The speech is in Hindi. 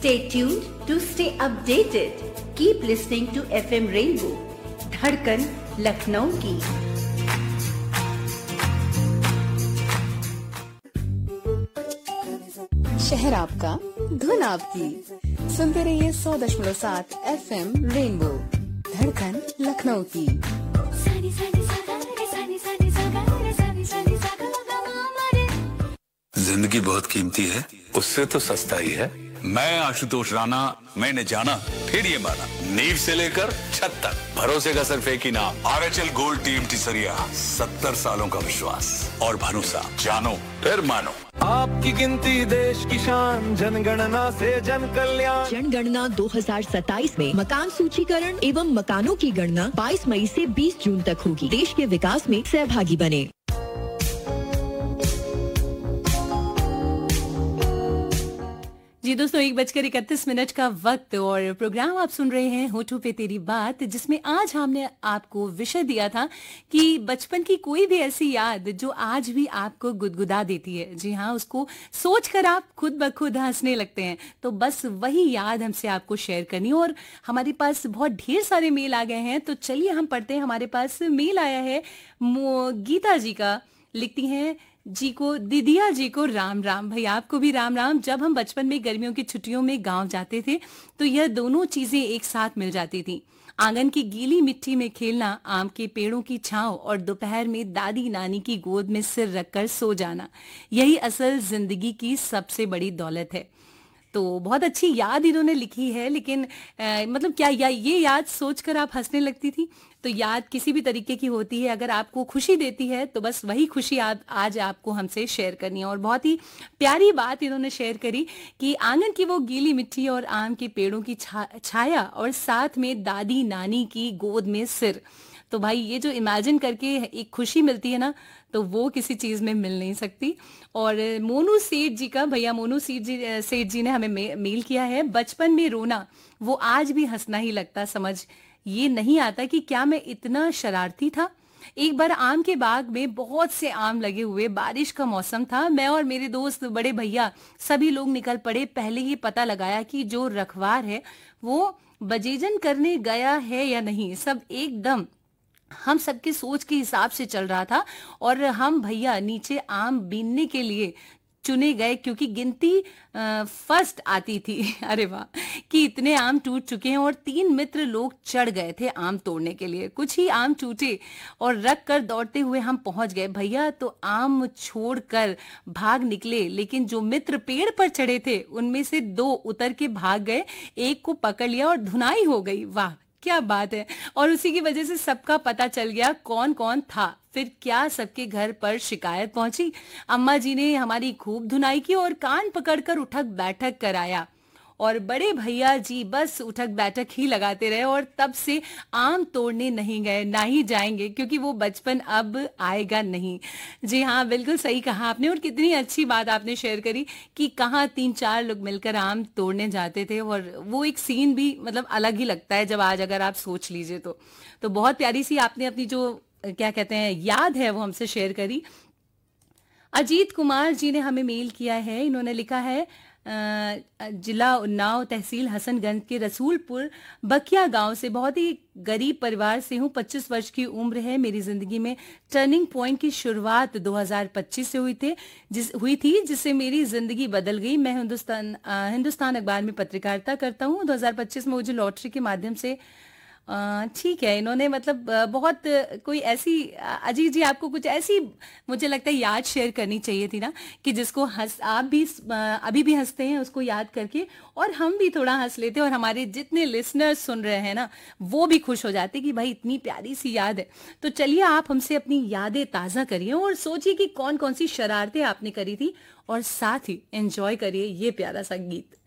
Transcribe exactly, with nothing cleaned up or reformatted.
Stay tuned to stay updated. Keep listening to F M Rainbow, धड़कन लखनऊ की। शहर आपका, धुन आपकी। सुनते रहिए सौ दशमलव सात एफ एम रेनबो, धड़कन लखनऊ की। जिंदगी बहुत कीमती है, उससे तो सस्ता ही है। मैं आशुतोष राणा, मैंने जाना फिर ये माना, नींव से लेकर छत तक भरोसे का सिर्फ एक ही नाम, आरएचएल गोल्ड टीम टिसरिया। सत्तर सालों का विश्वास और भरोसा, जानो फिर मानो। आपकी गिनती देश की शान, जनगणना से जन कल्याण। जनगणना दो हज़ार सत्ताईस में मकान सूचीकरण एवं मकानों की गणना बाईस मई से बीस जून तक होगी। देश के विकास में सहभागी बने। जी दोस्तों, एक बजकर इकतीस मिनट का वक्त और प्रोग्राम आप सुन रहे हैं होठों पे तेरी बात, जिसमें आज हमने आपको विषय दिया था कि बचपन की कोई भी ऐसी याद जो आज भी आपको गुदगुदा देती है। जी हाँ, उसको सोचकर आप खुद ब खुद हंसने लगते हैं। तो बस वही याद हमसे आपको शेयर करनी। और हमारे पास बहुत ढेर सारे मेल आ गए हैं, तो चलिए हम पढ़ते हैं। हमारे पास मेल आया है गीता जी का, लिखती हैं जी को, दीदिया जी को राम राम। भाई आपको भी राम राम। जब हम बचपन में गर्मियों की छुट्टियों में गांव जाते थे तो यह दोनों चीजें एक साथ मिल जाती थी। आंगन की गीली मिट्टी में खेलना, आम के पेड़ों की छांव और दोपहर में दादी नानी की गोद में सिर रखकर सो जाना, यही असल जिंदगी की सबसे बड़ी दौलत है। तो बहुत अच्छी याद इन्होंने लिखी है, लेकिन आ, मतलब क्या या, ये याद सोचकर आप हंसने लगती थी? तो याद किसी भी तरीके की होती है, अगर आपको खुशी देती है तो बस वही खुशी आज आज आपको हमसे शेयर करनी है। और बहुत ही प्यारी बात इन्होंने शेयर करी कि आंगन की वो गीली मिट्टी और आम के पेड़ों की छा, छाया और साथ में दादी नानी की गोद में सिर। तो भाई ये जो इमेजिन करके एक खुशी मिलती है ना, तो वो किसी चीज में मिल नहीं सकती। और मोनू सेठ जी का, भैया मोनू सेठ जी सेठ जी ने हमें मे, मेल किया है, बचपन में रोना वो आज भी हंसना ही लगता, समझ ये नहीं आता कि क्या मैं इतना शरारती था। एक बार आम के बाग में बहुत से आम लगे हुए, बारिश का मौसम था, मैं और मेरे दोस्त, बड़े भैया, सभी लोग निकल पड़े। पहले ही पता लगाया कि जो रखवार है वो बजेजन करने गया है या नहीं। सब एकदम हम सबके सोच के हिसाब से चल रहा था और हम भैया नीचे आम बीनने के लिए चुने गए, क्योंकि गिनती फर्स्ट आती थी। अरे वाह, कि इतने आम टूट चुके हैं और तीन मित्र लोग चढ़ गए थे आम तोड़ने के लिए। कुछ ही आम टूटे और रख कर दौड़ते हुए हम पहुंच गए। भैया तो आम छोड़कर भाग निकले, लेकिन जो मित्र पेड़ पर चढ़े थे उनमें से दो उतर के भाग गए, एक को पकड़ लिया और धुनाई हो गई। वाह क्या बात है। और उसी की वजह से सबका पता चल गया कौन कौन था। फिर क्या सबके घर पर शिकायत पहुंची। अम्मा जी ने हमारी खूब धुनाई की और कान पकड़कर उठक बैठक कराया, और बड़े भैया जी बस उठक बैठक ही लगाते रहे और तब से आम तोड़ने नहीं गए, ना ही जाएंगे, क्योंकि वो बचपन अब आएगा नहीं। जी हाँ, बिल्कुल सही कहा आपने। और कितनी अच्छी बात आपने शेयर करी कि कहाँ तीन चार लोग मिलकर आम तोड़ने जाते थे, और वो एक सीन भी मतलब अलग ही लगता है जब आज अगर आप सोच लीजिए तो। तो बहुत प्यारी सी आपने अपनी जो क्या कहते हैं याद है वो हमसे शेयर करी। अजीत कुमार जी ने हमें मेल किया है। इन्होंने लिखा है, जिला उन्नाव, तहसील हसनगंज के रसूलपुर बकिया गांव से, बहुत ही गरीब परिवार से हूं। पच्चीस वर्ष की उम्र है। मेरी जिंदगी में टर्निंग पॉइंट की शुरुआत दो हज़ार पच्चीस से हुई थे जिस हुई थी जिससे मेरी जिंदगी बदल गई। मैं हिंदुस्तान हिंदुस्तान अखबार में पत्रकारिता करता हूं। दो हज़ार पच्चीस में मुझे लॉटरी के माध्यम से, ठीक है, इन्होंने मतलब बहुत कोई ऐसी, अजीत जी आपको कुछ ऐसी मुझे लगता है याद शेयर करनी चाहिए थी ना, कि जिसको हंस आप भी अभी भी हंसते हैं उसको याद करके, और हम भी थोड़ा हंस लेते, और हमारे जितने लिसनर्स सुन रहे हैं ना वो भी खुश हो जाते कि भाई इतनी प्यारी सी याद है। तो चलिए आप हमसे अपनी यादें ताज़ा करिए और सोचिए कि कौन कौन सी शरारतें आपने करी थी, और साथ ही एंजॉय करिए ये प्यारा सा गीत।